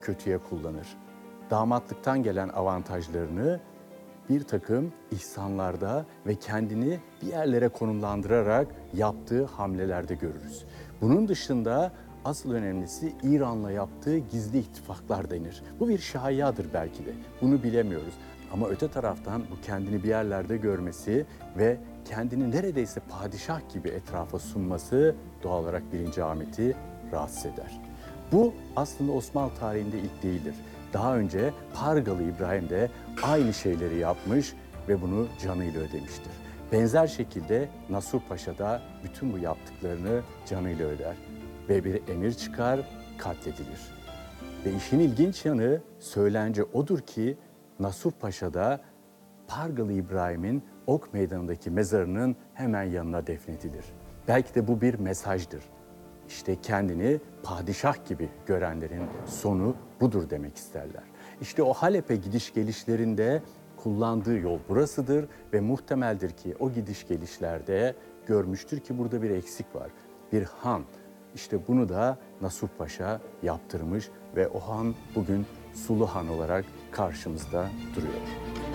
kötüye kullanır. Damatlıktan gelen avantajlarını bir takım ihsanlarda ve kendini bir yerlere konumlandırarak yaptığı hamlelerde görürüz. Bunun dışında asıl önemlisi İran'la yaptığı gizli ittifaklar denir. Bu bir şayiadır belki de. Bunu bilemiyoruz. Ama öte taraftan bu kendini bir yerlerde görmesi ve kendini neredeyse padişah gibi etrafa sunması doğal olarak 1. Ahmet'i rahatsız eder. Bu aslında Osmanlı tarihinde ilk değildir. Daha önce Pargalı İbrahim de aynı şeyleri yapmış ve bunu canıyla ödemiştir. Benzer şekilde Nasuh Paşa da bütün bu yaptıklarını canıyla öder ve bir emir çıkar, katledilir. Ve işin ilginç yanı söylence odur ki Nasuh Paşa da Pargalı İbrahim'in Ok Meydanı'ndaki mezarının hemen yanına defnedilir. Belki de bu bir mesajdır. İşte kendini padişah gibi görenlerin sonu budur demek isterler. İşte o Halep'e gidiş gelişlerinde kullandığı yol burasıdır ve muhtemeldir ki o gidiş gelişlerde görmüştür ki burada bir eksik var. Bir han. İşte bunu da Nasuh Paşa yaptırmış ve o han bugün Sulu Han olarak karşımızda duruyor.